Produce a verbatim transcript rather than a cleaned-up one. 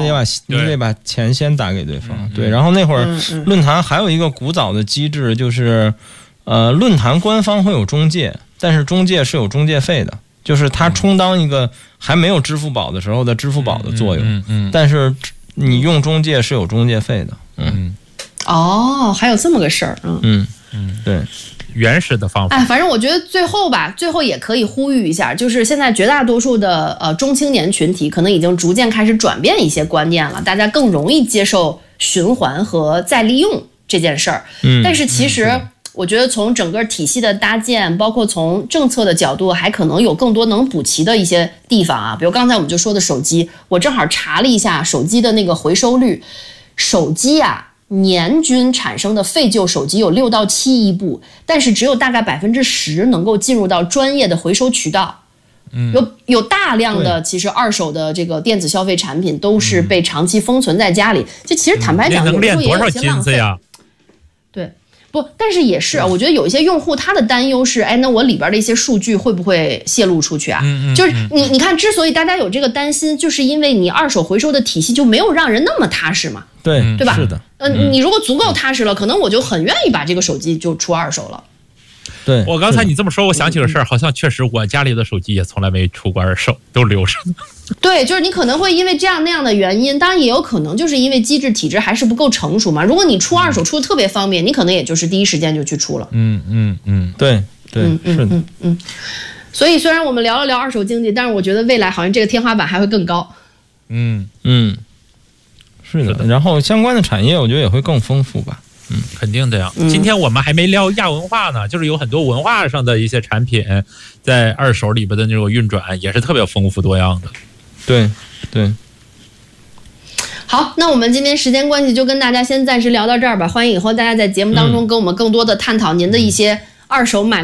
得把你得把钱先打给对方。嗯、对，然后那会儿论坛还有一个古早的机制，就是呃，论坛官方会有中介，但是中介是有中介费的，就是它充当一个还没有支付宝的时候的支付宝的作用。嗯 嗯, 嗯，但是你用中介是有中介费的。嗯， 哦，还有这么个事儿。嗯嗯嗯，对。 原始的方法， 哎，反正我觉得最后吧，最后也可以呼吁一下，就是现在绝大多数的呃中青年群体，可能已经逐渐开始转变一些观念了，大家更容易接受循环和再利用这件事儿。嗯，但是其实、嗯、我觉得从整个体系的搭建，包括从政策的角度，还可能有更多能补齐的一些地方啊。比如刚才我们就说的手机，我正好查了一下手机的那个回收率，手机啊。年均产生的废旧手机有六到七亿部，但是只有大概百分之十能够进入到专业的回收渠道。嗯，有有大量的其实二手的这个电子消费产品都是被长期封存在家里。这、嗯、其实坦白讲，有时候也有些浪费呀。对，不，但是也是啊，我觉得有一些用户他的担忧是，哎，那我里边的一些数据会不会泄露出去啊？嗯嗯、就是你你看，之所以大家有这个担心，就是因为你二手回收的体系就没有让人那么踏实嘛。 对， 对吧？ 是的。 呃，你如果足够踏实了，可能我就很愿意把这个手机就出二手了。 对， 我刚才你这么说，我想起个事儿，好像确实我家里的手机也从来没出过二手，都留着。 对，就是你可能会因为这样那样的原因，当然也有可能就是因为机制体制还是不够成熟嘛。如果你出二手出的特别方便，你可能也就是第一时间就去出了。 嗯嗯嗯，对对， 嗯嗯是的， 嗯嗯。所以虽然我们聊了聊二手经济，但是我觉得未来好像这个天花板还会更高。 嗯嗯。是的，然后相关的产业我觉得也会更丰富吧。 嗯，肯定的呀。嗯、今天我们还没聊亚文化呢，就是有很多文化上的一些产品在二手里边的那种运转也是特别丰富多样的。 对对。 好，那我们今天时间关系就跟大家先暂时聊到这儿吧。欢迎以后大家在节目当中跟我们更多的探讨您的一些二手买